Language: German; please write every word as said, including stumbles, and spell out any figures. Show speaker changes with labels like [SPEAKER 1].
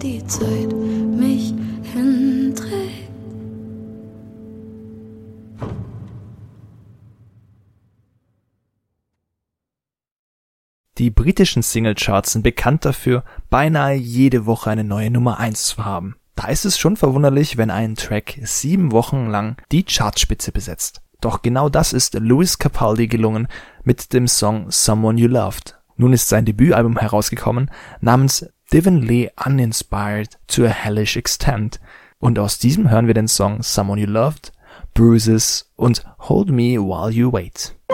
[SPEAKER 1] die Zeit mich hinträgt.
[SPEAKER 2] Die britischen Singlecharts sind bekannt dafür, beinahe jede Woche eine neue Nummer eins zu haben. Da ist es schon verwunderlich, wenn ein Track sieben Wochen lang die Chartspitze besetzt. Doch genau das ist Lewis Capaldi gelungen mit dem Song Someone You Loved. Nun ist sein Debütalbum herausgekommen, namens Divinely Uninspired to a Hellish Extent. Und aus diesem hören wir den Song Someone You Loved, Bruises und Hold Me While You Wait.